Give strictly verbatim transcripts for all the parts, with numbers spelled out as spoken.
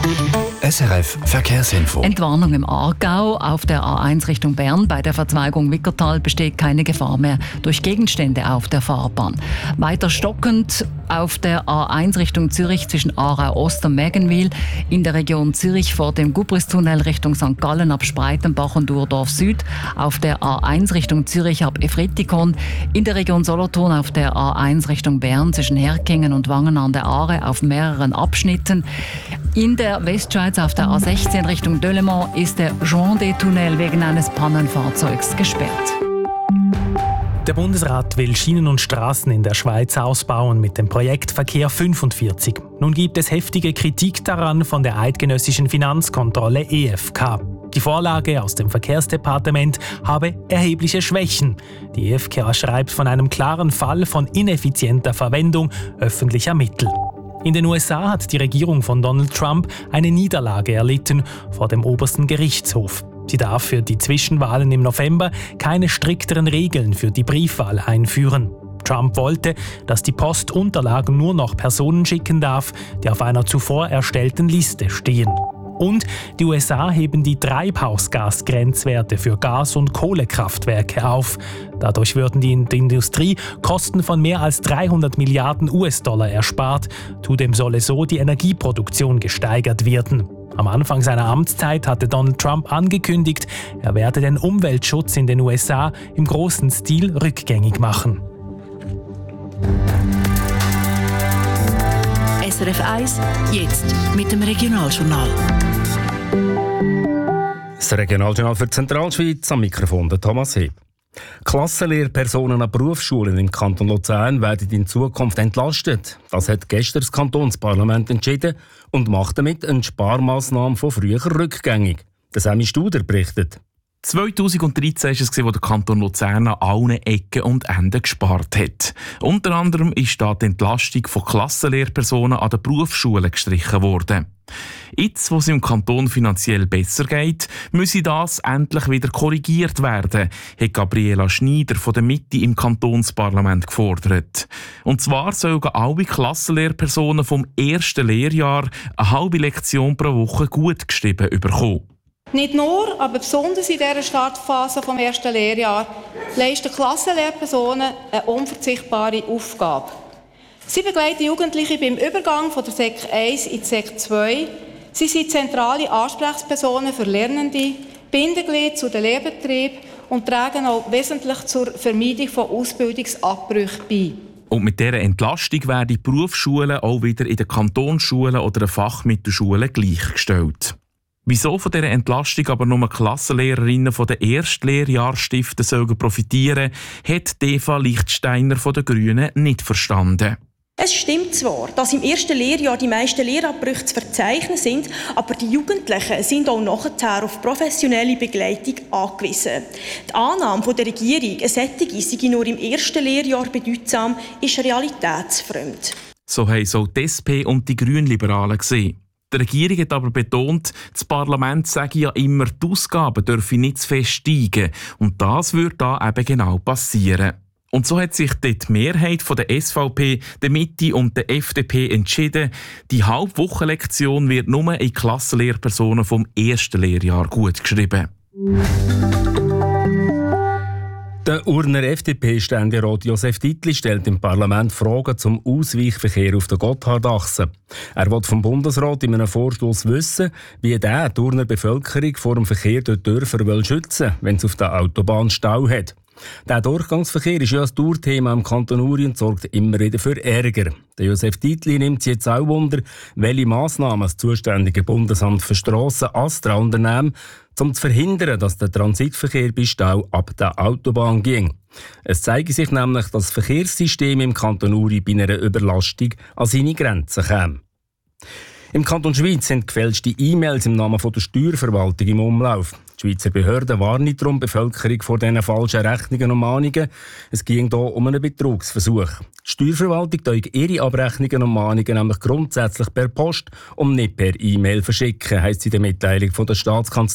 S R F Verkehrsinfo. Entwarnung im Aargau. Auf der A eins Richtung Bern bei der Verzweigung Wickertal besteht keine Gefahr mehr durch Gegenstände auf der Fahrbahn. Weiter stockend auf der A eins Richtung Zürich zwischen Aarau Ost und Mägenwil. In der Region Zürich vor dem Gubristunnel Richtung Sankt Gallen ab Spreitenbach und Urdorf Süd. Auf der A eins Richtung Zürich ab Efretikon. In der Region Solothurn auf der A eins Richtung Bern zwischen Herkingen und Wangen an der Aare auf mehreren Abschnitten. In der Westschweiz auf der A sechzehn Richtung Delemont ist der Jean-des-Tunnel wegen eines Pannenfahrzeugs gesperrt. Der Bundesrat will Schienen und Straßen in der Schweiz ausbauen mit dem Projekt Verkehr fünfundvierzig. Nun gibt es heftige Kritik daran von der eidgenössischen Finanzkontrolle E F K. Die Vorlage aus dem Verkehrsdepartement habe erhebliche Schwächen. Die E F K schreibt von einem klaren Fall von ineffizienter Verwendung öffentlicher Mittel. In den U S A hat die Regierung von Donald Trump eine Niederlage erlitten vor dem obersten Gerichtshof. Sie darf für die Zwischenwahlen im November keine strikteren Regeln für die Briefwahl einführen. Trump wollte, dass die Post Unterlagen nur noch Personen schicken darf, die auf einer zuvor erstellten Liste stehen. Und die U S A heben die Treibhausgasgrenzwerte für Gas- und Kohlekraftwerke auf. Dadurch würden die in der Industrie Kosten von mehr als dreihundert Milliarden U S-Dollar erspart. Zudem solle so die Energieproduktion gesteigert werden. Am Anfang seiner Amtszeit hatte Donald Trump angekündigt, er werde den Umweltschutz in den U S A im großen Stil rückgängig machen. S R F eins, jetzt mit dem Regionaljournal. Das Regionaljournal für die Zentralschweiz, am Mikrofon der Thomas Heb. Klassenlehrpersonen an Berufsschulen im Kanton Luzern werden in Zukunft entlastet. Das hat gestern das Kantonsparlament entschieden und macht damit eine Sparmaßnahme von früher rückgängig. Der Sami Studer berichtet. zweitausenddreizehn war es, als der Kanton Luzern an allen Ecken und Enden gespart hat. Unter anderem ist da die Entlastung von Klassenlehrpersonen an den Berufsschulen gestrichen worden. Jetzt, wo es im Kanton finanziell besser geht, müsse das endlich wieder korrigiert werden, hat Gabriela Schneider von der Mitte im Kantonsparlament gefordert. Und zwar sollen alle Klassenlehrpersonen vom ersten Lehrjahr eine halbe Lektion pro Woche gut geschrieben bekommen. Nicht nur, aber besonders in dieser Startphase des ersten Lehrjahres leisten Klassenlehrpersonen eine unverzichtbare Aufgabe. Sie begleiten Jugendliche beim Übergang von der Sek eins in die Sek zwei. Sie sind zentrale Ansprechpersonen für Lernende, Bindeglied zu den Lehrbetrieben und tragen auch wesentlich zur Vermeidung von Ausbildungsabbrüchen bei. Und mit dieser Entlastung werden die Berufsschulen auch wieder in den Kantonsschulen oder den Fachmittelschulen gleichgestellt. Wieso von dieser Entlastung aber nur Klassenlehrerinnen von den Erstlehrjahrstiften sollen profitieren, hat Eva Lichtsteiner von den Grünen nicht verstanden. Es stimmt zwar, dass im ersten Lehrjahr die meisten Lehrabbrüche zu verzeichnen sind, aber die Jugendlichen sind auch nachher auf professionelle Begleitung angewiesen. Die Annahme der Regierung, eine solche sei nur im ersten Lehrjahr bedeutsam, ist realitätsfremd. So haben es auch die S P und die Grünliberalen gesehen. Die Regierung hat aber betont, das Parlament sage ja immer, die Ausgaben dürfen nicht zu fest steigen. Und das würde da eben genau passieren. Und so hat sich die Mehrheit von der S V P, der Mitte und der F D P entschieden, die Halbwochenlektion wird nur in Klassenlehrpersonen vom ersten Lehrjahr gut geschrieben. Der Urner F D P-Ständerat Josef Dietli stellt im Parlament Fragen zum Ausweichverkehr auf der Gotthardachse. Er will vom Bundesrat in einem Vorstoß wissen, wie der die Urner Bevölkerung vor dem Verkehr durch Dörfer schützen will, wenn es auf der Autobahn Stau hat. Der Durchgangsverkehr ist ja ein Dauerthema im Kanton Uri und sorgt immer wieder für Ärger. Der Josef Dietli nimmt sich jetzt auch Wunder, welche Massnahmen das zuständige Bundesamt für Strassen ASTRA unternehmen, um zu verhindern, dass der Transitverkehr bei Stau ab der Autobahn ging. Es zeige sich nämlich, dass das Verkehrssystem im Kanton Uri bei einer Überlastung an seine Grenzen käme. Im Kanton Schweiz sind gefälschte E-Mails im Namen der Steuerverwaltung im Umlauf. Die Schweizer Behörden warnen darum die Bevölkerung vor diesen falschen Rechnungen und Mahnungen. Es ging hier um einen Betrugsversuch. Die Steuerverwaltung tut ihre Abrechnungen und Mahnungen nämlich grundsätzlich per Post und nicht per E-Mail verschicken, heisst es in der Mitteilung von der Staatskanzlei.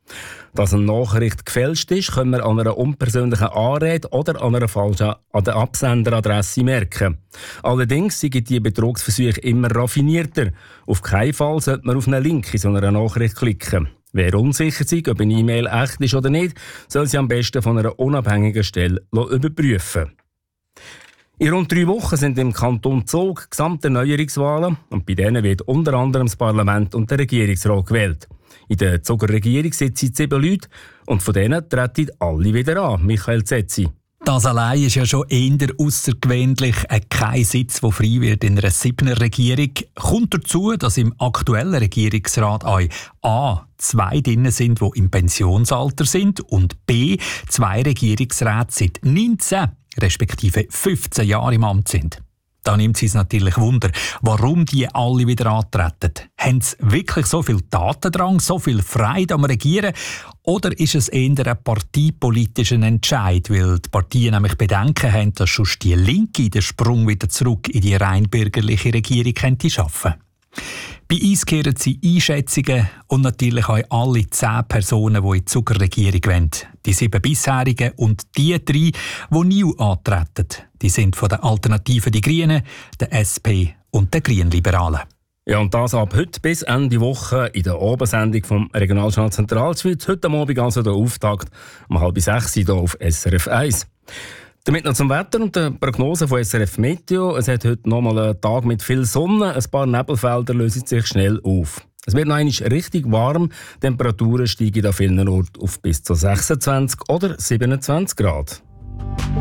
Dass eine Nachricht gefälscht ist, können wir an einer unpersönlichen Anrede oder an einer falschen an der Absenderadresse merken. Allerdings sind die Betrugsversuche immer raffinierter. Auf keinen Fall sollte man auf einen Link in so einer Nachricht klicken. Wer unsicher ist, ob eine E-Mail echt ist oder nicht, soll sie am besten von einer unabhängigen Stelle überprüfen. In rund drei Wochen sind im Kanton Zug gesamte Neuerungswahlen und bei denen wird unter anderem das Parlament und der Regierungsrat gewählt. In der Zuger Regierung sitzen sieben Leute und von denen treten alle wieder an. Michael Zetzi. Das allein ist ja schon eher außergewöhnlich. Kein Sitz, der frei wird in einer siebener Regierung. Kommt dazu, dass im aktuellen Regierungsrat auch A. zwei drin sind, die im Pensionsalter sind und B. zwei Regierungsräte seit neunzehn respektive fünfzehn Jahren im Amt sind. Da nimmt es natürlich Wunder, warum die alle wieder antreten. Haben sie wirklich so viel Tatendrang, so viel Freude am Regieren? Oder ist es eher ein parteipolitischer Entscheid, weil die Parteien nämlich Bedenken haben, dass schon die Linke den Sprung wieder zurück in die rein bürgerliche Regierung könnte schaffen? Bei uns kehren sie Einschätzungen und natürlich auch alle zehn Personen, die in die Zuckerregierung wollen. Die sieben bisherigen und die drei, die neu antreten. Die sind von den Alternativen die Grünen, der S P und der Grünliberalen. Ja, und das ab heute bis Ende Woche in der Abendsendung vom Regionaljournal Zentralschweiz. Heute Abend also der Auftakt um halb sechs hier auf S R F eins. Damit noch zum Wetter und der Prognose von S R F Meteo. Es hat heute noch mal einen Tag mit viel Sonne. Ein paar Nebelfelder lösen sich schnell auf. Es wird noch einmal richtig warm. Die Temperaturen steigen an vielen Orten auf bis zu sechsundzwanzig oder siebenundzwanzig Grad.